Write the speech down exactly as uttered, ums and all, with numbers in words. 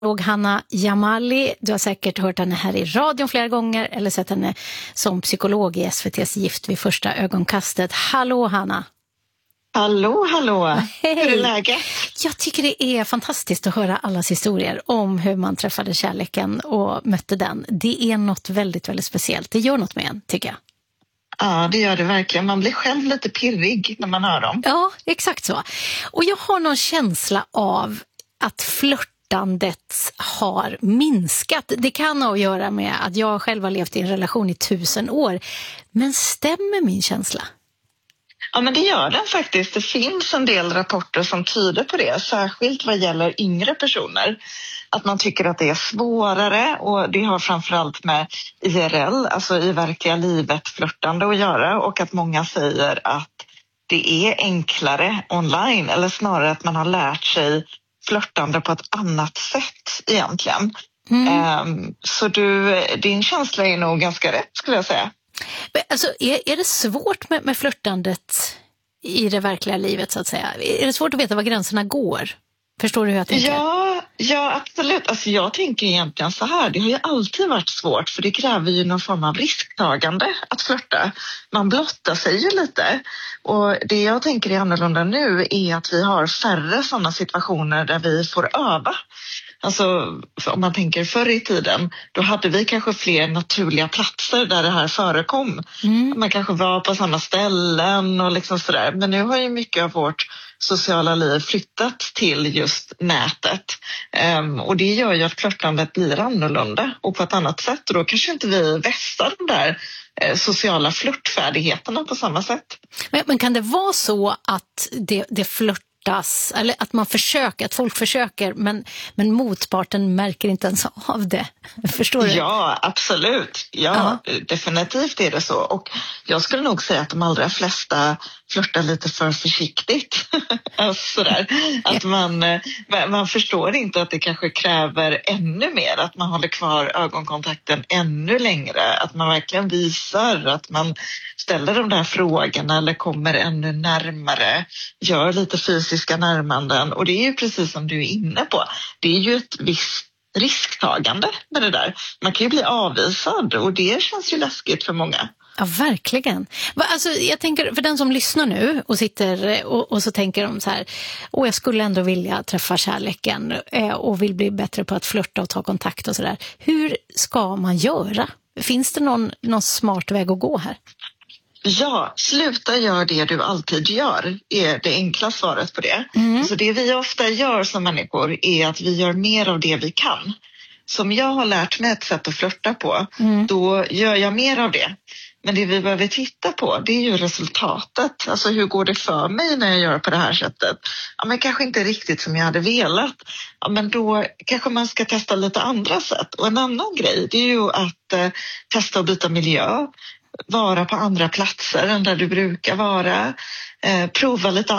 Och Hanna Jamali, du har säkert hört henne här i radion flera gånger eller sett henne som psykolog i S V T:s Gift vid första ögonkastet. Hallå Hanna! Hallå, hallå! Hej. Hur är läget? Jag tycker det är fantastiskt att höra allas historier om hur man träffade kärleken och mötte den. Det är något väldigt, väldigt speciellt. Det gör något med en, tycker jag. Ja, det gör det verkligen. Man blir själv lite pirrig när man hör dem. Ja, exakt så. Och jag har någon känsla av att flörtandet har minskat. Det kan ha att göra med att jag själv har levt i en relation i tusen år. Men stämmer min känsla? Ja, men det gör den faktiskt. Det finns en del rapporter som tyder på det, särskilt vad gäller yngre personer. Att man tycker att det är svårare, och det har framförallt med I R L, alltså i verkliga livet, flörtande att göra, och att många säger att det är enklare online, eller snarare att man har lärt sig flörtande på ett annat sätt egentligen. Mm. Um, så du, din känsla är nog ganska rätt, skulle jag säga. Alltså, är, är det svårt med, med flörtandet i det verkliga livet, så att säga? Är det svårt att veta var gränserna går? Förstår du hur jag tänker? Ja, ja, absolut. Alltså, jag tänker egentligen så här. Det har ju alltid varit svårt, för det kräver ju någon form av risktagande att flirta. Man blottar sig ju lite. Och det jag tänker är annorlunda nu är att vi har färre sådana situationer där vi får öva. Alltså, om man tänker förr i tiden, då hade vi kanske fler naturliga platser där det här förekom. Mm. Man kanske var på samma ställen och liksom sådär. Men nu har ju mycket av vårt sociala liv flyttat till just nätet. Um, och det gör ju att flörtandet blir annorlunda och på ett annat sätt. Och då kanske inte vi vässar de där eh, sociala flörtfärdigheterna på samma sätt. Men, men kan det vara så att det, det flört eller att man försöker, att folk försöker, men, men motparten märker inte ens av det? Förstår du? Ja, absolut. Ja, ja, definitivt är det så. Och jag skulle nog säga att de allra flesta flörtar lite för försiktigt. Sådär. Att man, man förstår inte att det kanske kräver ännu mer, att man håller kvar ögonkontakten ännu längre, att man verkligen visar att man ställer de där frågorna eller kommer ännu närmare, gör lite fysiska närmanden. Och det är ju precis som du är inne på. Det är ju ett visst risktagande med det där. Man kan ju bli avvisad, och det känns ju läskigt för många. Ja, verkligen. Alltså, jag tänker, för den som lyssnar nu och sitter och, och så tänker de så här: åh, jag skulle ändå vilja träffa kärleken eh, och vill bli bättre på att flirta och ta kontakt och sådär. Hur ska man göra? Finns det någon, någon smart väg att gå här? Ja, sluta gör det du alltid gör är det enkla svaret på det. Mm. Så det vi ofta gör som människor är att vi gör mer av det vi kan. Som jag har lärt mig ett sätt att flirta på, mm. då gör jag mer av det. Men det vi behöver titta på, det är ju resultatet. Alltså, hur går det för mig när jag gör på det här sättet? Ja, men kanske inte riktigt som jag hade velat. Ja, men då kanske man ska testa lite andra sätt. Och en annan grej, det är ju att eh, testa att byta miljö. Vara på andra platser än där du brukar vara. Eh, prova lite